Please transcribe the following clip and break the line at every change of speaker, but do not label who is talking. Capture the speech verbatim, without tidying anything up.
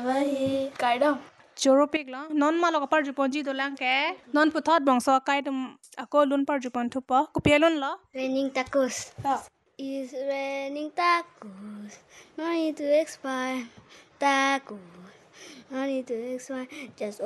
hi cái đâu
Choropik la non ma lo par jupon ji do lang ke non puthot bong so kai dum ako lun par jupon thupa ku pelun la
raining tacos
ta
is raining tacos no need to expire tacos no need to expire just